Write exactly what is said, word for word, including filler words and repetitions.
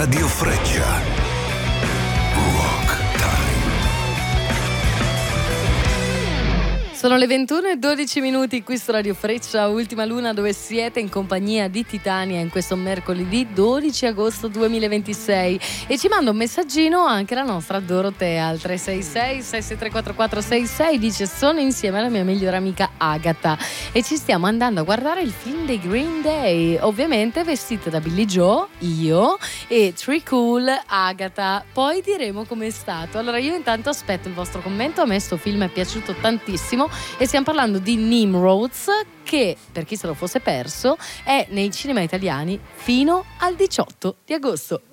Radio Freccia. Rock Time. Sono le ventuno e dodici minuti qui su Radio Freccia, Ultima Luna, dove siete in compagnia di Titania in questo mercoledì dodici agosto duemilaventisei. E ci manda un messaggino anche la nostra Dorotea al tre sei sei sei sei tre quattro quattro sei sei, dice: sono insieme alla mia migliore amica Agatha e ci stiamo andando a guardare il film dei Green Day, ovviamente vestite da Billie Joe, io e Tree Cool Agatha. Poi diremo com'è stato. Allora io intanto aspetto il vostro commento. A me sto film è piaciuto tantissimo e stiamo parlando di Nimrods, che, per chi se lo fosse perso, è nei cinema italiani fino al diciotto di agosto.